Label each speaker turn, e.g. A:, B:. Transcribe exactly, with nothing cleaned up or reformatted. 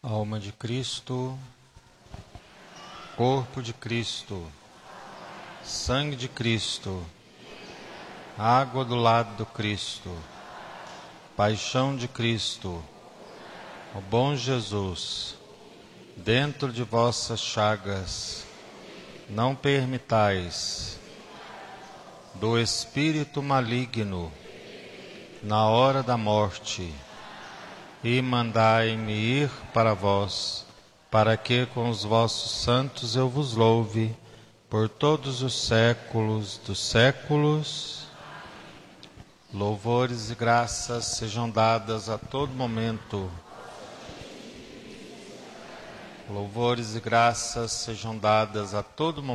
A: Alma de Cristo, corpo de Cristo, sangue de Cristo, água do lado do Cristo, paixão de Cristo, ó bom Jesus, dentro de vossas chagas, não permitais do espírito maligno, na hora da morte, e mandai-me ir para vós, para que com os vossos santos eu vos louve, por todos os séculos dos séculos. Louvores e graças sejam dadas a todo momento. Louvores e graças sejam dadas a todo momento.